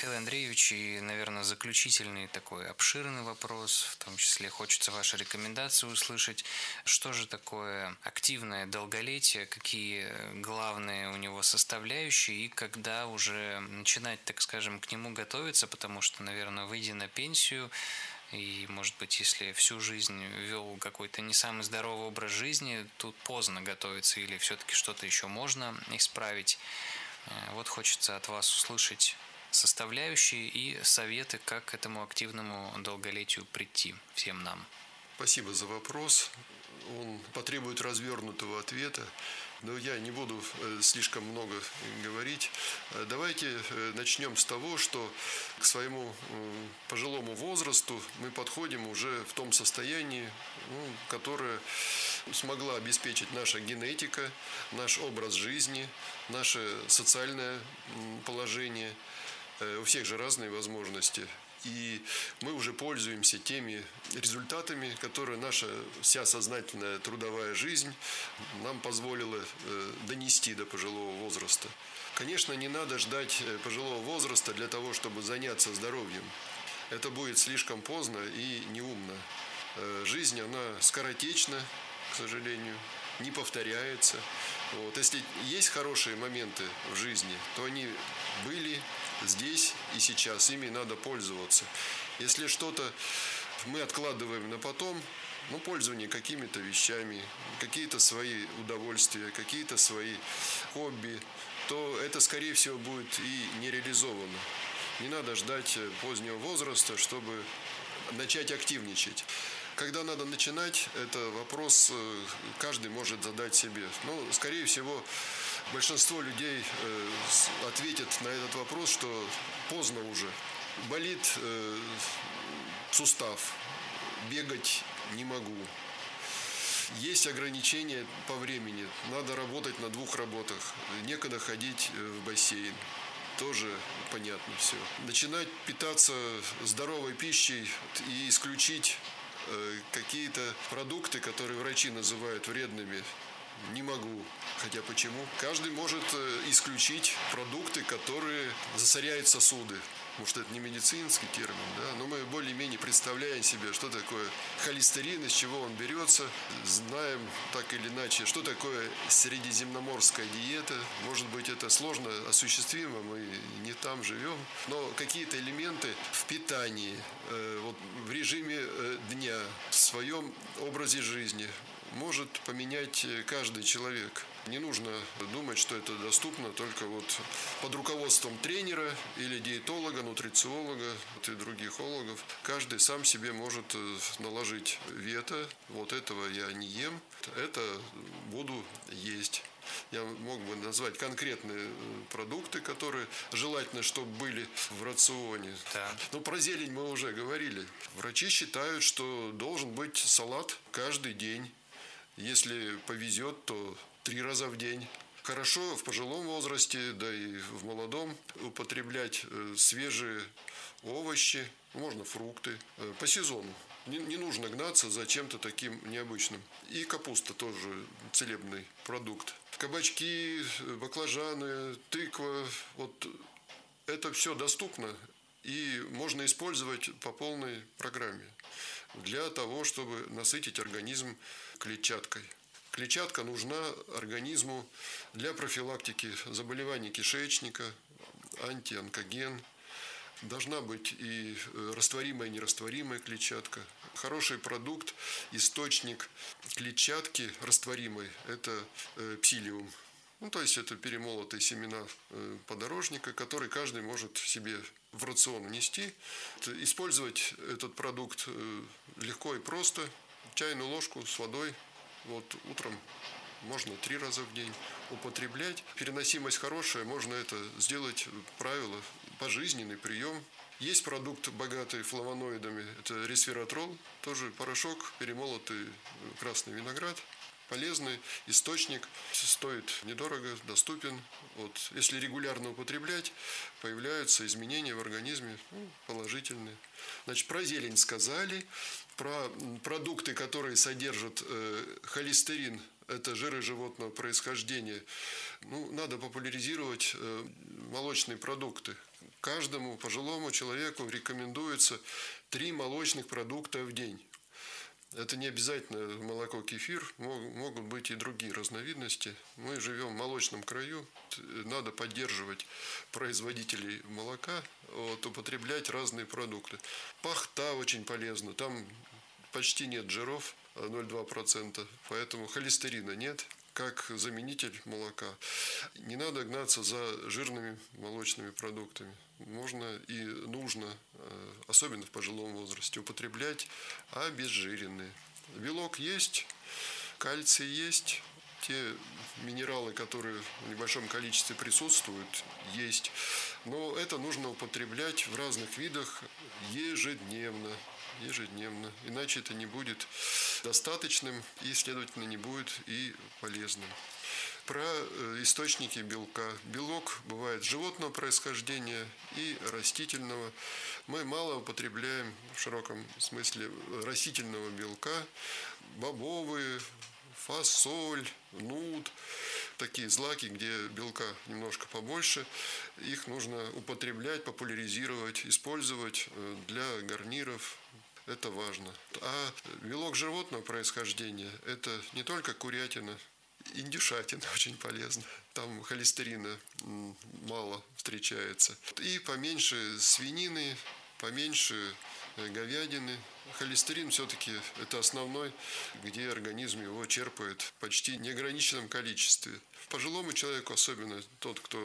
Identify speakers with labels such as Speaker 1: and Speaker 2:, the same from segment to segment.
Speaker 1: Михаил Андреевич, и, наверное, заключительный такой обширный вопрос, в том числе хочется ваши рекомендации услышать. Что же такое активное долголетие, какие главные у него составляющие и когда уже начинать, так скажем, к нему готовиться, потому что, наверное, выйдя на пенсию, и, может быть, если всю жизнь вел какой-то не самый здоровый образ жизни, тут поздно готовиться или все-таки что-то еще можно исправить. Вот хочется от вас услышать составляющие и советы, как к этому активному долголетию прийти всем нам.
Speaker 2: Спасибо за вопрос. Он потребует развернутого ответа, но я не буду слишком много говорить. Давайте начнем с того, что к своему пожилому возрасту мы подходим уже в том состоянии, которое смогла обеспечить наша генетика, наш образ жизни, наше социальное положение. У всех же разные возможности. И мы уже пользуемся теми результатами, которые наша вся сознательная трудовая жизнь нам позволила донести до пожилого возраста. Конечно, не надо ждать пожилого возраста для того, чтобы заняться здоровьем. Это будет слишком поздно и неумно. Жизнь, она скоротечна, к сожалению, не повторяется. Если есть хорошие моменты в жизни, то они были здесь и сейчас, ими надо пользоваться. Если что-то мы откладываем на потом, пользование какими-то вещами, какие-то свои удовольствия, какие-то свои хобби, то это, скорее всего, будет и не реализовано. Не надо ждать позднего возраста, чтобы начать активничать. Когда надо начинать, это вопрос каждый может задать себе. Скорее всего, большинство людей ответят на этот вопрос, что поздно уже. Болит сустав, бегать не могу. Есть ограничения по времени, надо работать на 2 работах, некогда ходить в бассейн. Тоже понятно все. Начинать питаться здоровой пищей и исключить какие-то продукты, которые врачи называют вредными, не могу. Хотя почему? Каждый может исключить продукты, которые засоряют сосуды. Может, это не медицинский термин, да? Но мы более-менее представляем себе, что такое холестерин, из чего он берется. Знаем так или иначе, что такое средиземноморская диета. Может быть, это сложно осуществимо, мы не там живем. Но какие-то элементы в питании, в режиме дня, в своем образе жизни может поменять каждый человек. Не нужно думать, что это доступно только под руководством тренера или диетолога, нутрициолога и других ологов. Каждый сам себе может наложить вето. Этого я не ем, это буду есть. Я мог бы назвать конкретные продукты, которые желательно, чтобы были в рационе.
Speaker 1: Да.
Speaker 2: Но про зелень мы уже говорили. Врачи считают, что должен быть салат каждый день. Если повезет, то 3 раза в день. Хорошо в пожилом возрасте, да и в молодом употреблять свежие овощи, можно фрукты по сезону. Не нужно гнаться за чем-то таким необычным. И капуста тоже целебный продукт. Кабачки, баклажаны, тыква, это все доступно и можно использовать по полной программе для того, чтобы насытить организм клетчаткой. Клетчатка нужна организму для профилактики заболеваний кишечника, антионкоген. Должна быть и растворимая, и нерастворимая клетчатка. Хороший продукт, источник клетчатки растворимой – это псилиум. То есть это перемолотые семена подорожника, которые каждый может себе в рацион внести. Использовать этот продукт легко и просто. Чайную ложку с водой утром можно 3 раза в день употреблять. Переносимость хорошая, можно это сделать, правило, пожизненный прием. Есть продукт, богатый флавоноидами, это ресвератрол, тоже порошок, перемолотый красный виноград. Полезный источник, стоит недорого, доступен. Если регулярно употреблять, появляются изменения в организме положительные. Про зелень сказали, про продукты, которые содержат холестерин, это жиры животного происхождения. Надо популяризировать молочные продукты. каждому пожилому человеку рекомендуется 3 молочных продукта в день. Это не обязательно молоко, кефир, могут быть и другие разновидности. Мы живем в молочном краю, надо поддерживать производителей молока, употреблять разные продукты. Пахта очень полезна, там почти нет жиров, 0,2%, поэтому холестерина нет, как заменитель молока. Не надо гнаться за жирными молочными продуктами. Можно и нужно, особенно в пожилом возрасте, употреблять обезжиренные. Белок есть, кальций есть, те минералы, которые в небольшом количестве присутствуют, есть. Но это нужно употреблять в разных видах ежедневно. Иначе это не будет достаточным и, следовательно, не будет и полезным. Про источники белка. Белок бывает животного происхождения и растительного. Мы мало употребляем в широком смысле растительного белка. Бобовые, фасоль, нут. Такие злаки, где белка немножко побольше, их нужно употреблять, популяризировать, использовать для гарниров. Это важно. А белок животного происхождения – это не только курятина, индюшатина очень полезна. Там холестерина мало встречается. И поменьше свинины, поменьше говядины. Холестерин все-таки это основной, где организм его черпает в почти неограниченном количестве. Пожилому человеку, особенно тот, кто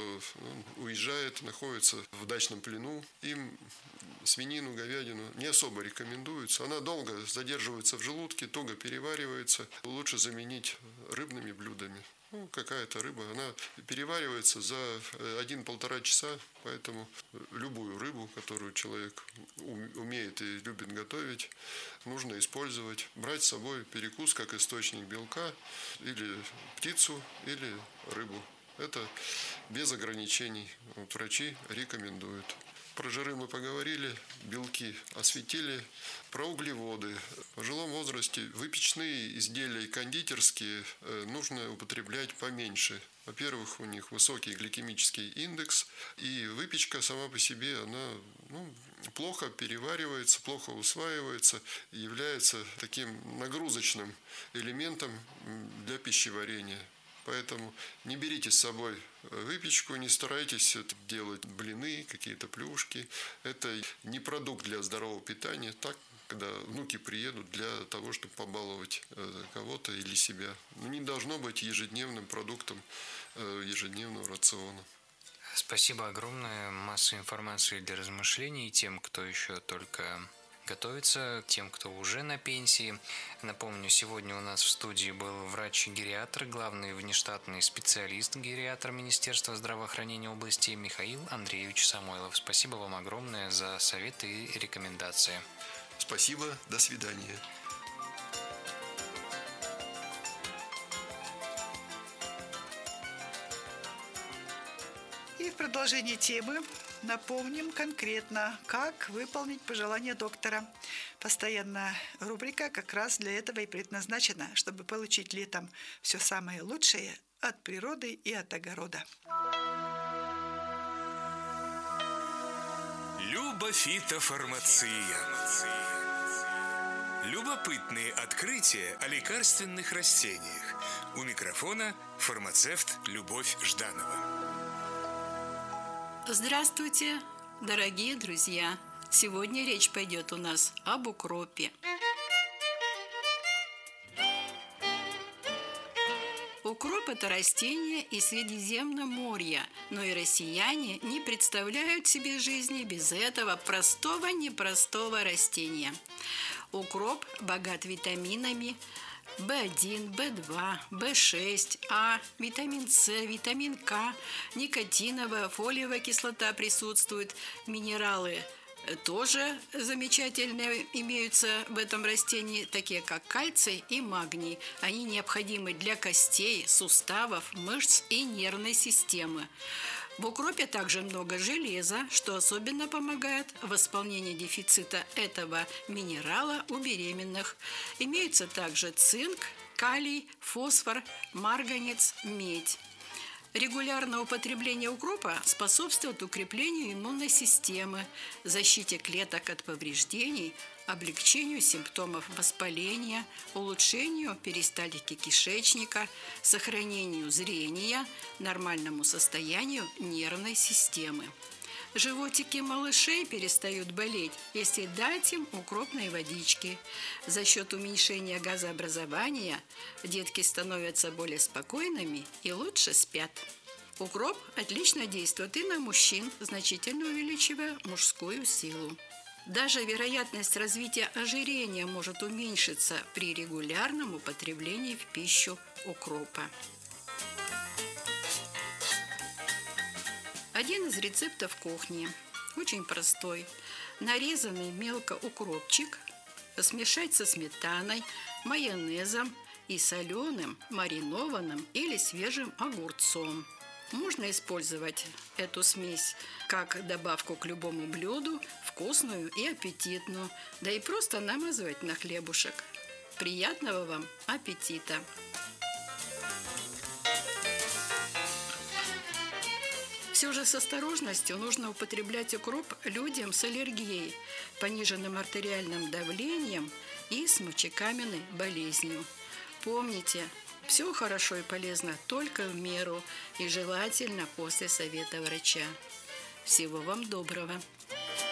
Speaker 2: уезжает, находится в дачном плену, им свинину, говядину не особо рекомендуется. Она долго задерживается в желудке, туго переваривается. Лучше заменить рыбными блюдами. Какая-то рыба, она переваривается за 1-1,5 часа, поэтому любую рыбу, которую человек умеет и любит готовить, нужно использовать. Брать с собой перекус как источник белка, или птицу, или рыбу. Это без ограничений. Врачи рекомендуют. Про жиры мы поговорили, белки осветили. Про углеводы. В пожилом возрасте выпечные изделия кондитерские нужно употреблять поменьше. Во-первых, у них высокий гликемический индекс, и выпечка сама по себе, она плохо переваривается, плохо усваивается, является таким нагрузочным элементом для пищеварения. Поэтому не берите с собой выпечку, не старайтесь делать блины, какие-то плюшки. Это не продукт для здорового питания. Так, когда внуки приедут для того, чтобы побаловать кого-то или себя. Не должно быть ежедневным продуктом ежедневного рациона.
Speaker 1: Спасибо огромное. Массу информации для размышлений тем, кто еще только готовится, тем, кто уже на пенсии. Напомню, сегодня у нас в студии был врач-гериатр, главный внештатный специалист-гериатр Министерства здравоохранения области Михаил Андреевич Самойлов. Спасибо вам огромное за советы и рекомендации.
Speaker 2: Спасибо, до свидания.
Speaker 3: И в продолжении темы напомним конкретно, как выполнить пожелания доктора. Постоянная рубрика как раз для этого и предназначена, чтобы получить летом все самое лучшее от природы и от огорода.
Speaker 4: Любофитофармация. Любопытные открытия о лекарственных растениях. У микрофона фармацевт Любовь Жданова.
Speaker 5: Здравствуйте, дорогие друзья! Сегодня речь пойдет у нас об укропе. Укроп – это растение из Средиземноморья, но и россияне не представляют себе жизни без этого простого-непростого растения. Укроп богат витаминами В1, В2, В6, А, витамин С, витамин К, никотиновая, фолиевая кислота присутствует, минералы тоже замечательные имеются в этом растении, такие как кальций и магний. Они необходимы для костей, суставов, мышц и нервной системы. В укропе также много железа, что особенно помогает в восполнении дефицита этого минерала у беременных. Имеются также цинк, калий, фосфор, марганец, медь. Регулярное употребление укропа способствует укреплению иммунной системы, защите клеток от повреждений, облегчению симптомов воспаления, улучшению перистальтики кишечника, сохранению зрения, нормальному состоянию нервной системы. Животики малышей перестают болеть, если дать им укропной водички. За счет уменьшения газообразования детки становятся более спокойными и лучше спят. Укроп отлично действует и на мужчин, значительно увеличивая мужскую силу. Даже вероятность развития ожирения может уменьшиться при регулярном употреблении в пищу укропа. Один из рецептов кухни, очень простой. Нарезанный мелко укропчик смешать со сметаной, майонезом и соленым, маринованным или свежим огурцом. Можно использовать эту смесь как добавку к любому блюду, вкусную и аппетитную, да и просто намазывать на хлебушек. Приятного вам аппетита! Все же с осторожностью нужно употреблять укроп людям с аллергией, пониженным артериальным давлением и с мочекаменной болезнью. Помните, все хорошо и полезно только в меру и желательно после совета врача. Всего вам доброго!